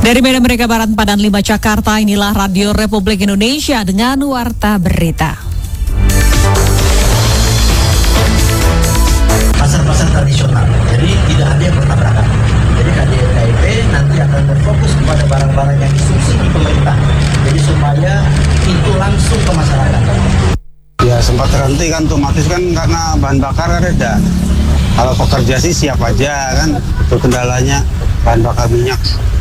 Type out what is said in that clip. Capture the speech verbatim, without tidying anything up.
Dari Medan Merdeka Barat Padan lima Jakarta, inilah Radio Republik Indonesia dengan Warta Berita. Pasar-pasar tradisional, jadi tidak ada yang bertabrakan. Jadi K D K I P nanti akan berfokus kepada barang-barang yang disubsidi pemerintah. Jadi supaya itu langsung ke masyarakat. Ya sempat terhenti kan, otomatis kan karena bahan bakar kan reda. Kalau pekerja sih siap aja kan, itu kendalanya bahan bakar minyak.